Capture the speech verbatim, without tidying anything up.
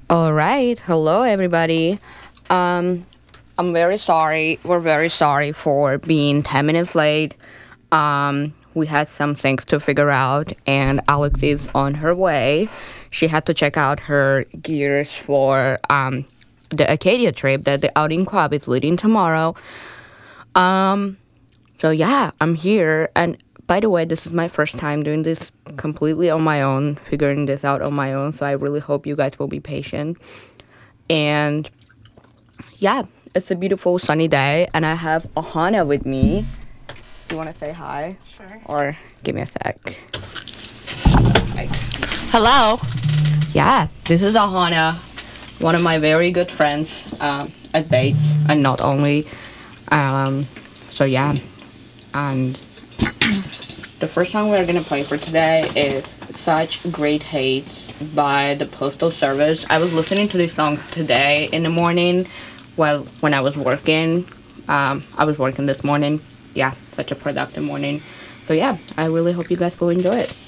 All right. Hello, everybody. Um, I'm very sorry. We're very sorry for being ten minutes late. Um, we had some things to figure out, and Alex is on her way. She had to check out her gears for um, the Acadia trip that the outing club is leading tomorrow. Um, so, yeah, I'm here. And by the way, this is my first time doing this completely on my own, figuring this out on my own. So, I really hope you guys will be patient. And yeah, it's a beautiful sunny day, and I have Ohana with me. Do you want to say hi? Sure. Or give me a sec. Like, Hello. yeah, this is Ohana, one of my very good friends um, at Bates, and not only. Um, so yeah, and the first song we're gonna play for today is "Such Great Hate" by the Postal Service. I was listening to this song today in the morning, well, when I was working. Um, I was working this morning. Yeah, such a productive morning. So yeah, I really hope you guys will enjoy it.